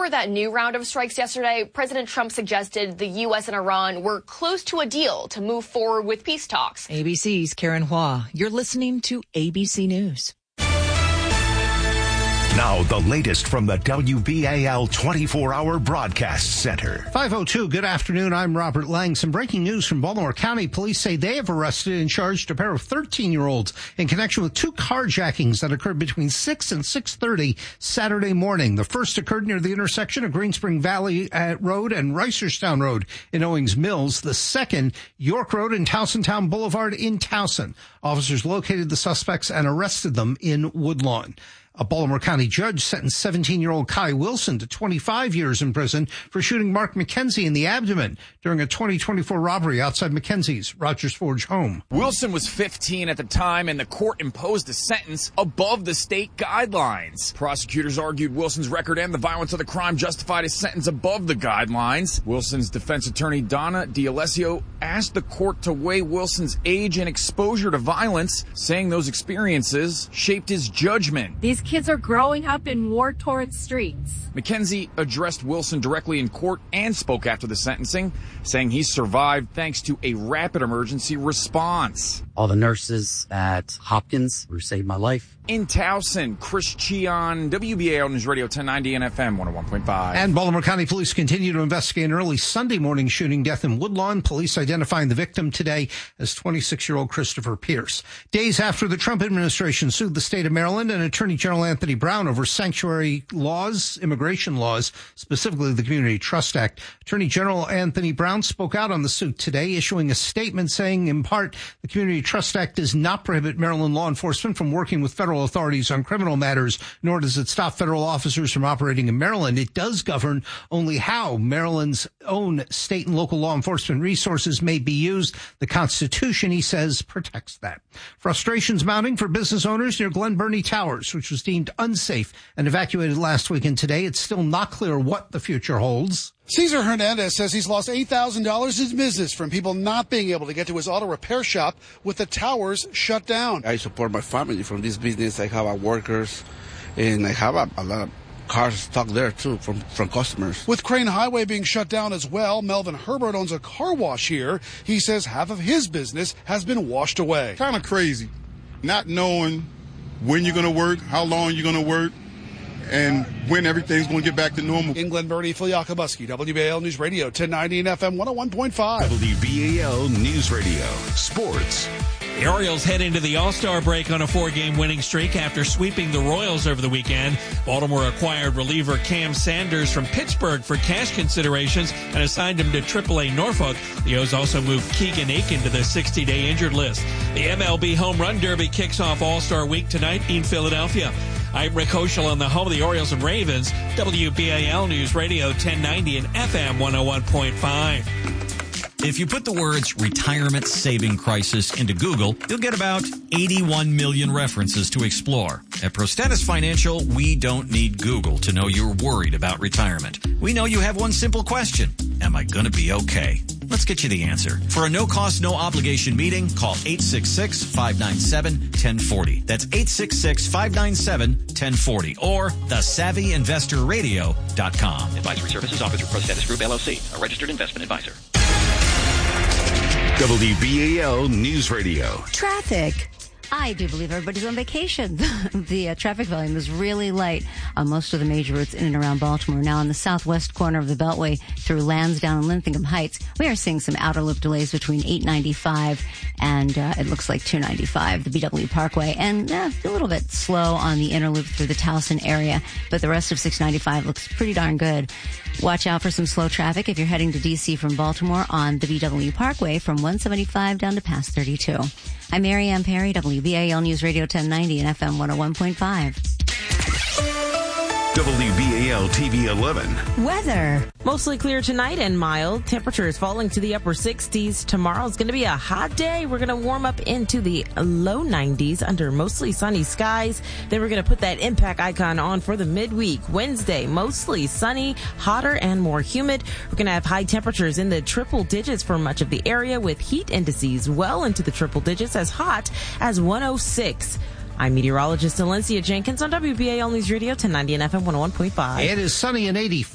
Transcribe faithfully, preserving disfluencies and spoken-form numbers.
before that new round of strikes yesterday, President Trump suggested the U S and Iran were close to a deal to move forward with peace talks. A B C's Karen Hua. You're listening to A B C News. Now, the latest from the W B A L twenty-four hour Broadcast Center. five oh two, good afternoon. I'm Robert Lang. Some breaking news from Baltimore County. Police say they have arrested and charged a pair of thirteen-year-olds in connection with two carjackings that occurred between six and six thirty Saturday morning. The first occurred near the intersection of Green Spring Valley Road and Reisterstown Road in Owings Mills. The second, York Road and Towsontown Boulevard in Towson. Officers located the suspects and arrested them in Woodlawn. A Baltimore County judge sentenced seventeen-year-old Kai Wilson to twenty-five years in prison for shooting Mark McKenzie in the abdomen during a twenty twenty-four robbery outside McKenzie's Rogers Forge home. Wilson was fifteen at the time, and the court imposed a sentence above the state guidelines. Prosecutors argued Wilson's record and the violence of the crime justified a sentence above the guidelines. Wilson's defense attorney, Donna D'Alessio, asked the court to weigh Wilson's age and exposure to violence, saying those experiences shaped his judgment. These kids are growing up in war-torn streets. McKenzie addressed Wilson directly in court and spoke after the sentencing, saying he survived thanks to a rapid emergency response. All the nurses at Hopkins who saved my life. In Towson, Chris Cheon, W B A L News Radio ten ninety and F M one oh one point five. And Baltimore County Police continue to investigate an early Sunday morning shooting death in Woodlawn. Police identifying the victim today as twenty-six-year-old Christopher Pierce. Days after the Trump administration sued the state of Maryland and Attorney General Anthony Brown over sanctuary laws, immigration laws, specifically the Community Trust Act, Attorney General Anthony Brown spoke out on the suit today, issuing a statement saying, in part, the Community Trust Act does not prohibit Maryland law enforcement from working with federal authorities on criminal matters, nor does it stop federal officers from operating in Maryland. It does govern only how Maryland's own state and local law enforcement resources may be used. The Constitution, he says, protects that. Frustrations mounting for business owners near Glen Burnie Towers, which was deemed unsafe and evacuated last week and today. It's still not clear what the future holds. Cesar Hernandez says he's lost eight thousand dollars in business from people not being able to get to his auto repair shop with the towers shut down. I support my family from this business. I have workers, and I have a, a lot of cars stuck there, too, from, from customers. With Crane Highway being shut down as well, Melvin Herbert owns a car wash here. He says half of his business has been washed away. Kind of crazy, not knowing when you're going to work, how long you're going to work, and when everything's going to get back to normal. In Glen Burnie, Phil Yakubuski, W B A L News Radio, ten ninety and F M one oh one point five. W B A L News Radio, sports. The Orioles head into the All-Star break on a four-game winning streak after sweeping the Royals over the weekend. Baltimore acquired reliever Cam Sanders from Pittsburgh for cash considerations and assigned him to triple A Norfolk. The O's also moved Keegan Aiken to the sixty-day injured list. The M L B Home Run Derby kicks off All-Star Week tonight in Philadelphia. I'm Rick Hoschel on the home of the Orioles and Ravens, W B A L News Radio ten ninety and F M one oh one point five. If you put the words retirement saving crisis into Google, you'll get about eighty-one million references to explore. At Prostatus Financial, we don't need Google to know you're worried about retirement. We know you have one simple question. Am I going to be okay? Let's get you the answer. For a no-cost, no-obligation meeting, call eight six six, five nine seven, one zero four zero. That's eight six six, five nine seven, one zero four zero or the savvy investor radio dot com. Advisory services offered through Prostatus Group, L L C, a registered investment advisor. W B A L News Radio. Traffic. I do believe everybody's on vacation. the uh, traffic volume is really light on most of the major routes in and around Baltimore. Now, on the southwest corner of the Beltway through Lansdowne and Linthicum Heights, we are seeing some outer loop delays between eight ninety-five and uh, it looks like two ninety-five, the B W Parkway, and uh, a little bit slow on the inner loop through the Towson area, but the rest of six ninety-five looks pretty darn good. Watch out for some slow traffic if you're heading to D C from Baltimore on the B W Parkway from one seventy-five down to past thirty-two. I'm Mary Ann Perry, W B A L News Radio ten ninety and F M one oh one point five. W B A L T V eleven. Weather. Mostly clear tonight and mild. Temperatures falling to the upper sixties. Tomorrow's going to be a hot day. We're going to warm up into the low nineties under mostly sunny skies. Then we're going to put that impact icon on for the midweek. Wednesday, mostly sunny, hotter, and more humid. We're going to have high temperatures in the triple digits for much of the area with heat indices well into the triple digits as hot as one oh six. I'm meteorologist Alencia Jenkins on W B A L News Radio ten ninety and F M one oh one point five. It is sunny and eighty.